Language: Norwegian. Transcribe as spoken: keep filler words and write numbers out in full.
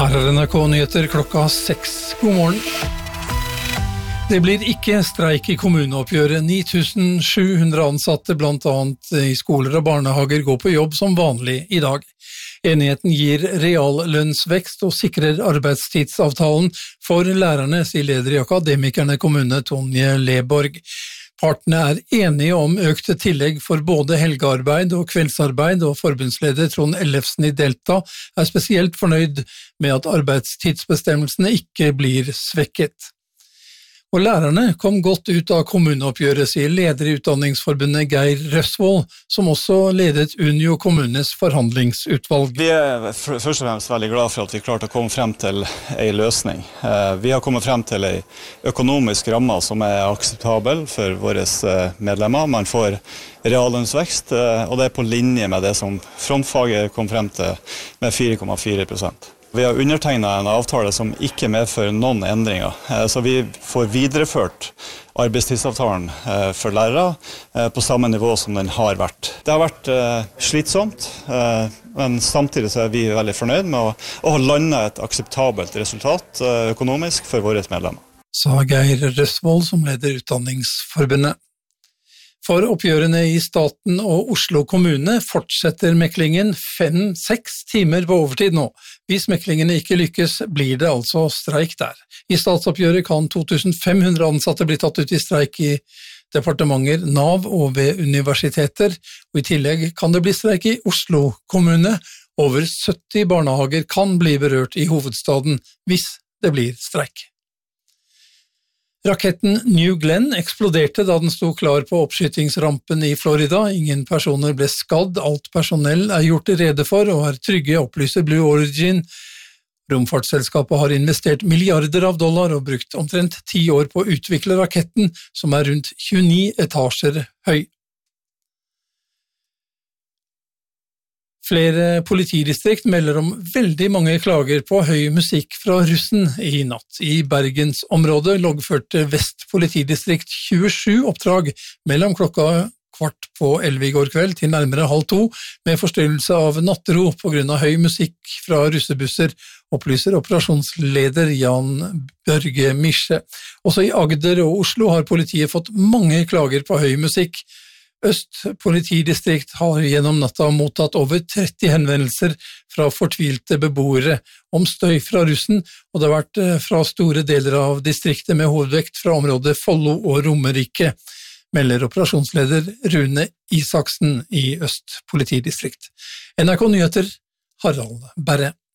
Her er N R K Nyheter klokka seks. God morgen. Det blir ikke streik i kommuneoppgjøret. ni tusen sju hundre ansatte, blant annet i skoler og barnehager, går på jobb som vanlig i dag. Enigheten gir reallønnsvekst og sikrer arbeidstidsavtalen for lærerne, sier leder i Akademikerne kommune Tonje Leborg. Partene er enige om økte tillegg for både helgearbeid og kveldsarbeid, og forbundsleder Trond Ellefsen i Delta er spesielt fornøyd med at arbeidstidsbestemmelsene ikke blir svekket. Og lærerne kom godt ut av kommuneoppgjøret, sier leder i Utdanningsforbundet Geir Røsvold, som også ledet Unio kommunes forhandlingsutvalg. Vi er først og fremst veldig glad for at vi klarte å komme frem til en løsning. Vi har kommet frem til en økonomisk ramme som er akseptabel for våre medlemmer. Man får reallønnsvekst, og det er på linje med det som frontfaget kom frem til med fire komma fire prosent. Vi har undertegnet en avtale som ikke medfører noen endringer, så vi får videreført arbeidstidsavtalen for lærere på samme nivå som den har vært. Det har vært slitsomt, men samtidig så er vi veldig fornøyd med å ha landet et akseptabelt resultat økonomisk for våre medlemmer. Sa Geir Røsvold, som leder Utdanningsforbundet. For oppgjørene i staten og Oslo kommune fortsetter meklingen fem-seks timer på overtid nå. Hvis meklingene ikke lykkes, blir det altså streik der. I statsoppgjøret kan to tusen fem hundre ansatte bli tatt ut i streik i departementer, Nav og ved universiteter, og i tillegg kan det bli streik i Oslo kommune. Over sytti barnehager kan bli berørt i hovedstaden hvis det blir streik. Raketten New Glenn eksploderte da den sto klar på oppskytingsrampen i Florida. Ingen personer ble skadd, alt personell er gjort rede for og er trygge, opplyser Blue Origin. Romfartsselskapet har investert milliarder av dollar og brukt omtrent ti år på å utvikle raketten, som er rundt tjueni etasjer høy. Flere politidistrikt melder om veldig mange klager på høy musikk fra russen i natt. I Bergensområdet loggførte Vest politidistrikt tjuesju oppdrag mellom klokka kvart på elleve i går kveld til nærmere halv to, med forstyrrelse av nattero på grunn av høy musikk fra russebusser, opplyser operasjonsleder Jan Børge Mische. Også i Agder og Oslo har politiet fått mange klager på høy musikk. Øst politidistrikt har gjennom natta mottatt over tretti henvendelser fra fortvilte beboere om støy fra russen, og det har vært fra store deler av distriktet med hovedvekt fra området Follo og Romerike, melder operasjonsleder Rune Isaksen i Øst politidistrikt. N R K Nyheter, Harald Berre.